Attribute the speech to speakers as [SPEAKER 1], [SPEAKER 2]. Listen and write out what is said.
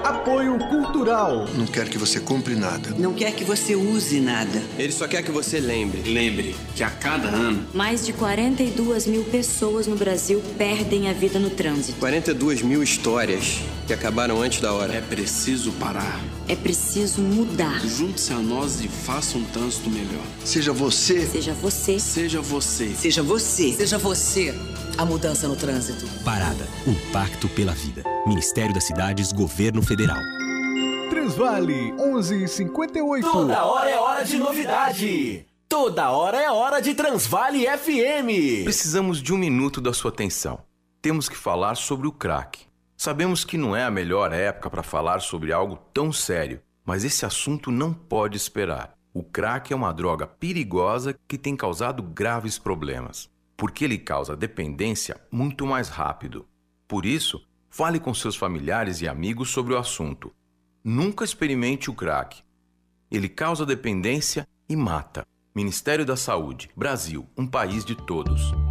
[SPEAKER 1] Apoio cultural.
[SPEAKER 2] Não quer que você compre nada.
[SPEAKER 3] Não quer que você use nada.
[SPEAKER 4] Ele só quer que você lembre.
[SPEAKER 5] Lembre que a cada ano...
[SPEAKER 6] mais de 42 mil pessoas no Brasil perdem a vida no trânsito.
[SPEAKER 4] 42 mil histórias que acabaram antes da hora.
[SPEAKER 5] É preciso parar.
[SPEAKER 6] É preciso mudar.
[SPEAKER 5] Junte-se a nós e faça um trânsito melhor.
[SPEAKER 2] Seja você.
[SPEAKER 6] Seja você.
[SPEAKER 5] Seja você.
[SPEAKER 3] Seja você. Seja você. A mudança no trânsito.
[SPEAKER 7] Parada. Um pacto pela vida. Ministério das Cidades, Governo Federal.
[SPEAKER 1] Transvale 1158.
[SPEAKER 8] Toda hora é hora de novidade. Toda hora é hora de Transvale FM.
[SPEAKER 9] Precisamos de um minuto da sua atenção. Temos que falar sobre o crack. Sabemos que não é a melhor época para falar sobre algo tão sério, mas esse assunto não pode esperar. O crack é uma droga perigosa que tem causado graves problemas, porque ele causa dependência muito mais rápido. Por isso, fale com seus familiares e amigos sobre o assunto. Nunca experimente o crack. Ele causa dependência e mata. Ministério da Saúde, Brasil, um país de todos.